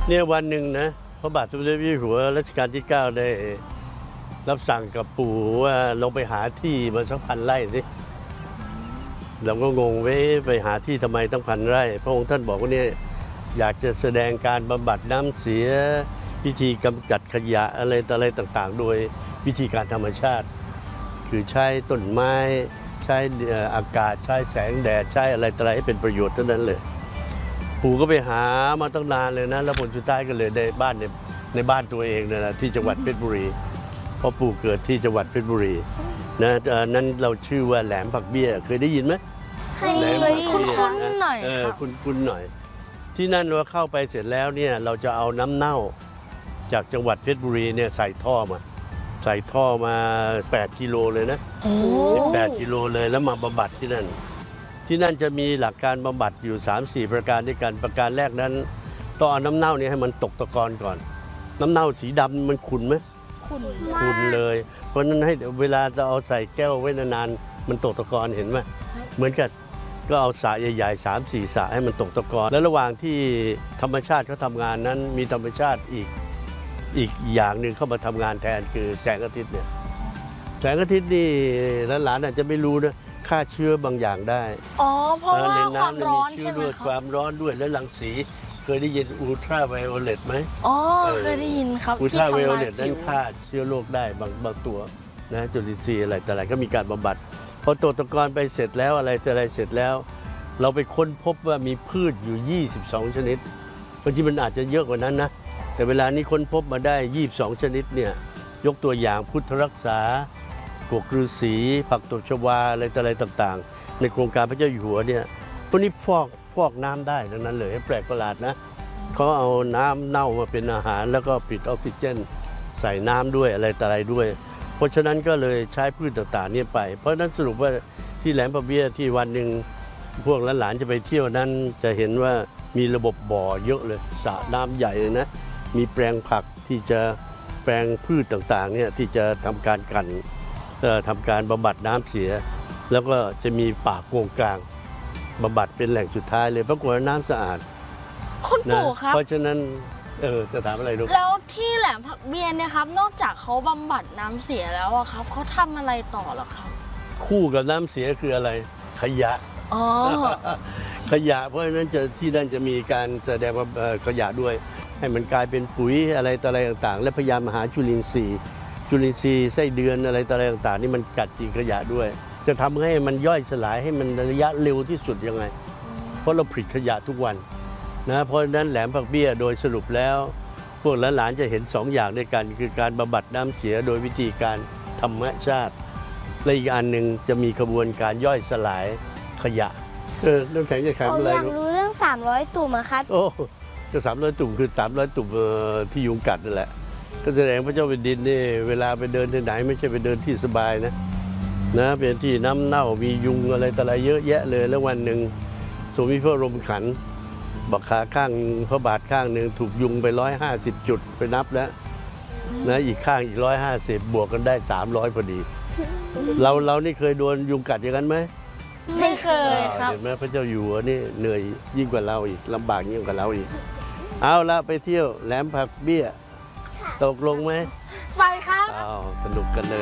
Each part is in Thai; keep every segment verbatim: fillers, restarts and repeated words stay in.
เนี่ยวันหนึ่งนะพระบาทสมเด็จพระเจ้าอยู่หัวรัชกาลที่เก้าได้รับสั่งกับปู่ว่าลงไปหาที่มาสักพันไร่สิเราก็งงไว้ไปหาที่ทำไมต้องพันไร่พระองค์ท่านบอกว่าเนี่ยอยากจะแสดงการบำบัดน้ำเสียวิธีกำจัดขยะอะไรต่ออะไรต่างๆโดยวิธีการธรรมชาติคือใช้ต้นไม้ใช้อากาศใช้แสงแดดใช้อะไรต่ออะไรให้เป็นประโยชน์เท่านั้นเลยปู่ก็ไปหามาตั้งนานเลยนะแล้วผลสุดท้ายก็เลยได้บ้านในในบ้านตัวเองนะนะที่จังหวัดเพชรบุรีเพราะปู่เกิดที่จังหวัดเพชรบุรีนะนั้นเราชื่อว่าแหลมผักเบี้ยเคยได้ยินไหมเคยได้ยินคุ้นๆหน่อยครับคุ้นๆหน่อยที่นั่นเราเข้าไปเสร็จแล้วเนี่ยเราจะเอาน้ำเน่าจากจังหวัดเพชรบุรีเนี่ยใส่ท่อมาใส่ท่อมาแปดกิโลเลยนะสิบแปดกิโลเลยแล้วมาบำบัดที่นั่นที่นั่นจะมีหลักการบำบัดอยู่ สามสี่ ประการด้วยกันประการแรกนั้นต้องเอาน้ำเน่านี่ให้มันตกตะกอนก่อนน้ำเน่าสีดำมันขุ่นไหมขุ่นขุ่นเลยเพราะนั้นให้เวลาจะเอาใส่แก้วไว้นานๆมันตกตะกอนเห็นไหมเหมือนกับก็เอาสระใหญ่ๆ สามสี่ สระให้มันตกตะกอนแล้วระหว่างที่ธรรมชาติเขาทำงานนั้นมีธรรมชาติอีกอีกอย่างหนึ่งเข้ามาทำงานแทนคือแสงอาทิตย์เนี่ยแสงอาทิตย์นี่หลานๆอาจจะไม่รู้นะฆ่าเชื้อบางอย่างได้อ๋อเพราะว่าความร้อนใช่ไหมครับความร้อนด้วยและรังสีเคยได้ยินอูลตราไวโอเลตไหมอ๋อเคยได้ยินครับอูลตราไวโอเลตนั้นฆ่าเชื้อโรคได้บางบางตัวนะจุลินทรีย์อะไรแต่อะไรก็มีการบำบัดพอตกตะกอนไปเสร็จแล้วอะไรแต่อะไรเสร็จแล้วเราไปค้นพบว่ามีพืชอยู่ยี่สิบสองชนิดบางทีมันอาจจะเยอะกว่านั้นนะแต่เวลานี้ค้นพบมาได้ยี่สิบสองชนิดเนี่ยยกตัวอย่างพุทธรักษาพวกฤาษีผักตบชวาอะไรต่ออะไรต่างๆในโครงการพระเจ้าอยู่หัวเนี่ยพวกนี้ฟอกฟอกน้ำได้ดังนั้นเลยแปลกประหลาดนะเขาเอาน้ำเน่ามาเป็นอาหารแล้วก็ปิดออกซิเจนใส่น้ำด้วยอะไรต่ออะไรด้วยเพราะฉะนั้นก็เลยใช้พืชต่างๆนี่ไปเพราะนั้นสรุปว่าที่แหลมผักเบี้ยที่วันหนึ่งพวกหลานๆจะไปเที่ยวนั้นจะเห็นว่ามีระบบบ่อเยอะเลยสระน้ำใหญ่เลยนะมีแปลงผักที่จะแปลงพืชต่างๆเนี่ยที่จะทำการกันทำการบำบัดน้ำเสียแล้วก็จะมีป่าโกงกลางบำบัดเป็นแหล่งสุดท้ายเลยปรากฏว่าน้ำสะอาดคุณปู่ครับเพราะฉะนั้นเออจะถามอะไรลูกแล้วที่แหลมผักเบี้ยเนี่ยครับนอกจากเขาบำบัดน้ำเสียแล้วอะครับเขาทำอะไรต่อหรอครับคู่กับน้ำเสียคืออะไรขยะอ๋อขยะเพราะฉะนั้นจะที่นั่นจะมีการแสดงว่าขยะด้วยให้มันกลายเป็นปุ๋ยอะไรต่ออะไรต่างๆและพยายามหาจุลินทรีย์จุลินทรีย์ไส้เดือนอะไรต่ออะไรต่างๆนี่มันกัดกินขยะด้วยจะทำให้มันย่อยสลายให้มันระยะเร็วที่สุดยังไงเพราะเราผลิตขยะทุกวันนะเพราะฉะนั้นแหลมผักเบี้ยโดยสรุปแล้วพวกหลานๆจะเห็นสองอย่างด้วยกันคือการบำบัดน้ำเสียโดยวิธีการธรรมชาติและอีกอันหนึ่งจะมีกระบวนการย่อยสลายขยะเออเรื่องแข็งจะขายอะไรอยากรู้เรื่องสามร้อยตุ่มครับโอ้จะสามร้อยตุ่มคือสามร้อยตุ่มที่ยุงกัดนั่นแหละก็แสดงพระเจ้าแผ่นดินนี่เวลาไปเดินที่ไหนไม่ใช่ไปเดินที่สบายนะนะเป็นที่น้ำเน่ามียุงอะไรต่ออะไรเยอะแยะเลยแล้ววันหนึ่งทรงมีพระลมขันบักขาข้างพระบาทข้างหนึ่งถูกยุงไปร้อยห้าสิบจุดไปนับแล้วนะอีกข้างอีกร้อยห้าสิบบวกกันได้สามร้อยพอดีเราเรานี่เคยโดนยุงกัดอย่างนั้นไหมไม่เคยครับเห็นไหมพระเจ้าอยู่หัวนี่เหนื่อยยิ่งกว่าเราอีกลำบากยิ่งกว่าเราอีกเอาละไปเที่ยวแหลมผักเบี้ยตกลงไหมไปครับอ้าวสนุกกันเลย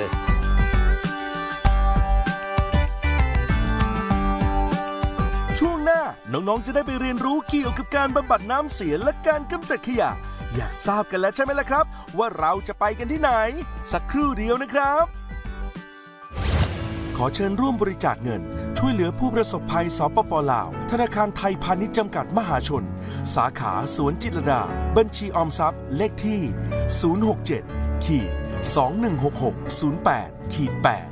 ช่วงหน้าน้องๆจะได้ไปเรียนรู้เกี่ยวกับการบำบัดน้ำเสียและการกำจัดขยะอยากทราบกันแล้วใช่ไหมล่ะครับว่าเราจะไปกันที่ไหนสักครู่เดียวนะครับขอเชิญร่วมบริจาคเงินช่วยเหลือผู้ประสบภัยสปป.ลาวธนาคารไทยพาณิชย์จำกัดมหาชนสาขาสวนจิตรลดาบัญชีออมทรัพย์เลขที่ศูนย์ หก เจ็ด สอง หนึ่ง หก หก ศูนย์ แปด แปด